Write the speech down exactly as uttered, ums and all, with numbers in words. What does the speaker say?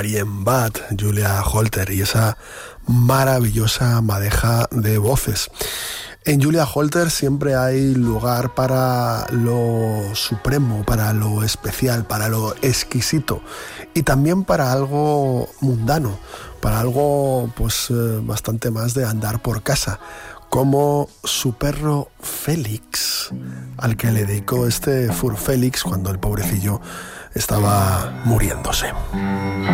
Marianne Butt, Julia Holter y esa maravillosa madeja de voces. En Julia Holter siempre hay lugar para lo supremo, para lo especial, para lo exquisito y también para algo mundano, para algo pues eh, bastante más de andar por casa, como su perro Félix, al que le dedicó este Fur Félix cuando el pobrecillo estaba muriéndose.